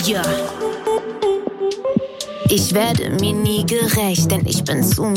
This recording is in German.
Ja. Ich werde mir nie gerecht, denn ich bin zu